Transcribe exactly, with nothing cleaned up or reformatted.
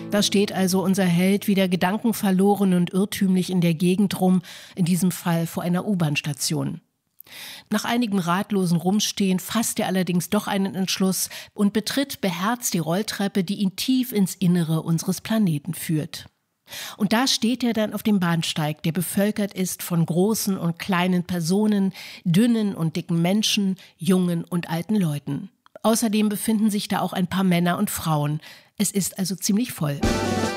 Da steht also unser Held wieder gedankenverloren und irrtümlich in der Gegend rum, in diesem Fall vor einer U-Bahn-Station. Nach einigem ratlosen Rumstehen fasst er allerdings doch einen Entschluss und betritt beherzt die Rolltreppe, die ihn tief ins Innere unseres Planeten führt. Und da steht er dann auf dem Bahnsteig, der bevölkert ist von großen und kleinen Personen, dünnen und dicken Menschen, jungen und alten Leuten. Außerdem befinden sich da auch ein paar Männer und Frauen. Es ist also ziemlich voll.